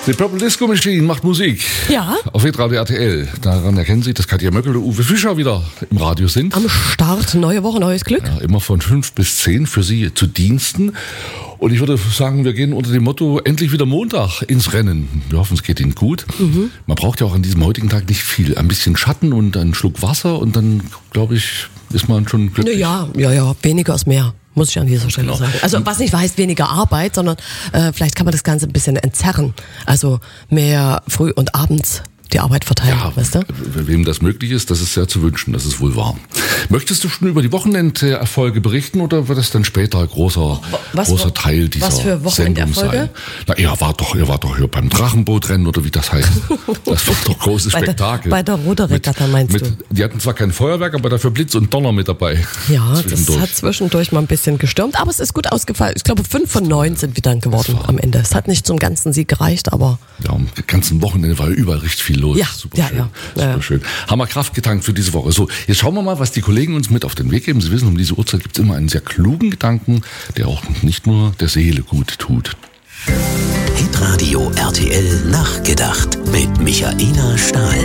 Die Purple Disco Machine macht Musik. Ja. Auf Hitradio RTL. Daran erkennen Sie, dass Katja Möckel und Uwe Fischer wieder im Radio sind. Am Start, neue Woche, neues Glück. Ja, immer von 5 bis 10 für Sie zu Diensten. Und ich würde sagen, wir gehen unter dem Motto, endlich wieder Montag ins Rennen. Wir hoffen, es geht Ihnen gut. Man braucht ja auch an diesem heutigen Tag nicht viel. Ein bisschen Schatten und einen Schluck Wasser und dann, glaube ich, ist man schon glücklich. Ja, weniger ist mehr. Muss ich an dieser Stelle sagen. Also was nicht heißt weniger Arbeit, sondern vielleicht kann man das Ganze ein bisschen entzerren. Also mehr früh und abends die Arbeit verteilen, Ja, weißt du? wem das möglich ist, das ist sehr zu wünschen, das ist wohl wahr. Möchtest du schon über die Wochenenderfolge berichten oder wird das dann später großer Teil dieser was für Sendung sein? Wochenenderfolge? Na, ihr wart doch hier beim Drachenbootrennen oder wie das heißt. Das war doch großes Spektakel. Bei der Ruderregatta meinst du? Die hatten zwar kein Feuerwerk, aber dafür Blitz und Donner mit dabei. Ja, das hat zwischendurch mal ein bisschen gestürmt, aber es ist gut ausgefallen. Ich glaube, 5 von 9 sind wir dann geworden am Ende. Es hat nicht zum ganzen Sieg gereicht, aber... Ja, am ganzen Wochenende war überall richtig viel los. Ja, super schön. Ja. Super schön. Haben wir Kraft getankt für diese Woche. So, jetzt schauen wir mal, was die Kollegen uns mit auf den Weg geben. Sie wissen, um diese Uhrzeit gibt es immer einen sehr klugen Gedanken, der auch nicht nur der Seele gut tut. Hitradio RTL Nachgedacht mit Michaela Stahl.